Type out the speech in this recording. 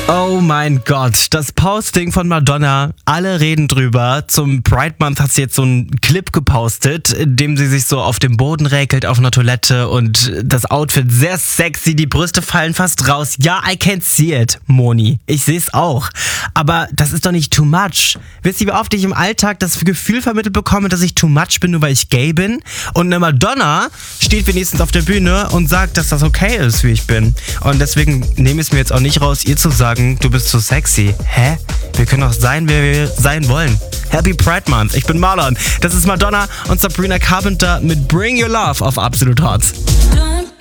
Oh mein Gott, das Posting von Madonna, alle reden drüber. Zum Pride Month hat sie jetzt so einen Clip gepostet, in dem sie sich so auf dem Boden räkelt auf einer Toilette und das Outfit sehr sexy, die Brüste fallen fast raus. Ja, I can't see it, Moni. Ich sehe es auch. Aber das ist doch nicht too much. Wisst ihr, wie oft ich im Alltag das Gefühl vermittelt bekomme, dass ich too much bin, nur weil ich gay bin? Und eine Madonna steht wenigstens auf der Bühne und sagt, dass das okay ist, wie ich bin. Und deswegen nehme ich es mir jetzt auch nicht raus, ihr zu sagen, du bist zu sexy. Hä? Wir können auch sein, wer wir sein wollen. Happy Pride Month. Ich bin Marlon. Das ist Madonna und Sabrina Carpenter mit Bring Your Love auf Absolut Hot.